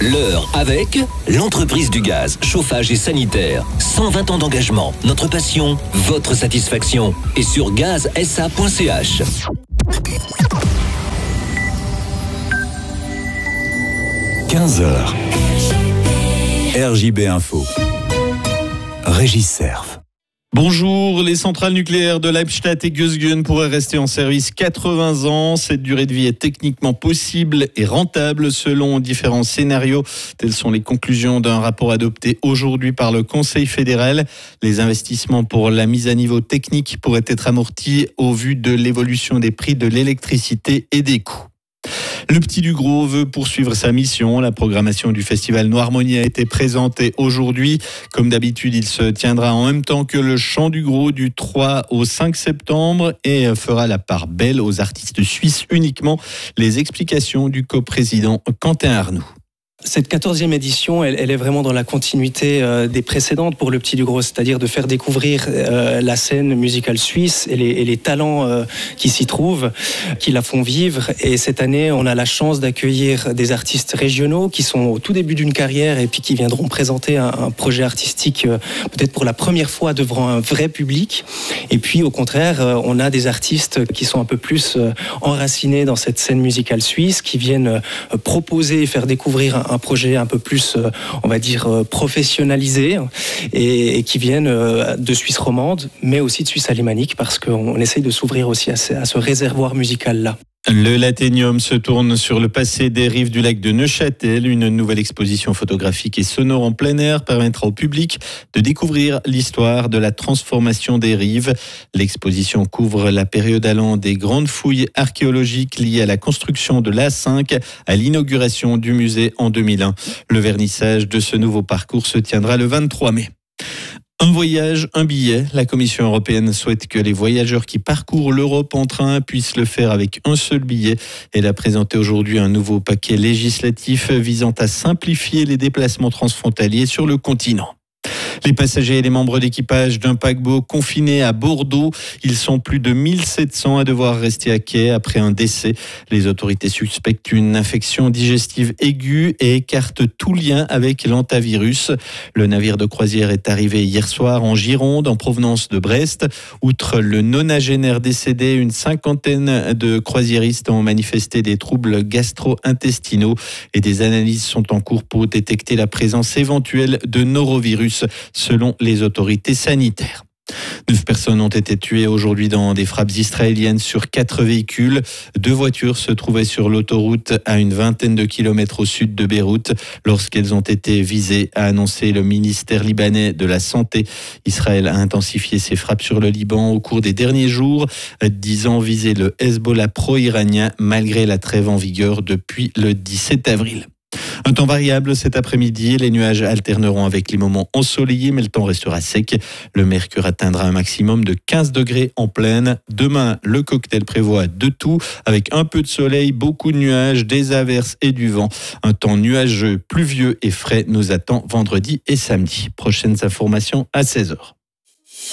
L'heure avec l'entreprise du gaz, chauffage et sanitaire. 120 ans d'engagement, notre passion, votre satisfaction. Et sur gazsa.ch. « 15h. RJB Info. Régis Serve. Bonjour, les centrales nucléaires de Leibstadt et Gösgen pourraient rester en service 80 ans. Cette durée de vie est techniquement possible et rentable selon différents scénarios. Telles sont les conclusions d'un rapport adopté aujourd'hui par le Conseil fédéral. Les investissements pour la mise à niveau technique pourraient être amortis au vu de l'évolution des prix de l'électricité et des coûts. Le Petit du Gros veut poursuivre sa mission. La programmation du festival Noirmonier a été présentée aujourd'hui. Comme d'habitude, il se tiendra en même temps que le Chant du Gros du 3 au 5 septembre et fera la part belle aux artistes suisses uniquement. Les explications du coprésident Quentin Arnoux. Cette 14e édition, elle est vraiment dans la continuité des précédentes pour le Petit du Gros, c'est-à-dire de faire découvrir la scène musicale suisse et les talents qui s'y trouvent, qui la font vivre. Et cette année, on a la chance d'accueillir des artistes régionaux qui sont au tout début d'une carrière et puis qui viendront présenter un projet artistique peut-être pour la première fois devant un vrai public. Et puis au contraire, on a des artistes qui sont un peu plus enracinés dans cette scène musicale suisse, qui viennent proposer et faire découvrir un projet un peu plus, on va dire, professionnalisé et qui viennent de Suisse romande, mais aussi de Suisse alémanique, parce qu'on essaye de s'ouvrir aussi à ce réservoir musical-là. Le Laténium se tourne sur le passé des rives du lac de Neuchâtel. Une nouvelle exposition photographique et sonore en plein air permettra au public de découvrir l'histoire de la transformation des rives. L'exposition couvre la période allant des grandes fouilles archéologiques liées à la construction de l'A5 à l'inauguration du musée en 2001. Le vernissage de ce nouveau parcours se tiendra le 23 mai. Un voyage, un billet. La Commission européenne souhaite que les voyageurs qui parcourent l'Europe en train puissent le faire avec un seul billet. Elle a présenté aujourd'hui un nouveau paquet législatif visant à simplifier les déplacements transfrontaliers sur le continent. Les passagers et les membres d'équipage d'un paquebot confiné à Bordeaux, ils sont plus de 1700 à devoir rester à quai après un décès. Les autorités suspectent une infection digestive aiguë et écartent tout lien avec l'hantavirus. Le navire de croisière est arrivé hier soir en Gironde en provenance de Brest. Outre le nonagénaire décédé, une cinquantaine de croisiéristes ont manifesté des troubles gastro-intestinaux et des analyses sont en cours pour détecter la présence éventuelle de norovirus, selon les autorités sanitaires. 9 personnes ont été tuées aujourd'hui dans des frappes israéliennes sur 4 véhicules. 2 voitures se trouvaient sur l'autoroute à une vingtaine de kilomètres au sud de Beyrouth lorsqu'elles ont été visées, a annoncé le ministère libanais de la Santé. Israël a intensifié ses frappes sur le Liban au cours des derniers jours, disant viser le Hezbollah pro-iranien malgré la trêve en vigueur depuis le 17 avril. Un temps variable cet après-midi, les nuages alterneront avec les moments ensoleillés, mais le temps restera sec. Le mercure atteindra un maximum de 15 degrés en plaine. Demain, le cocktail prévoit de tout, avec un peu de soleil, beaucoup de nuages, des averses et du vent. Un temps nuageux, pluvieux et frais nous attend vendredi et samedi. Prochaines informations à 16h.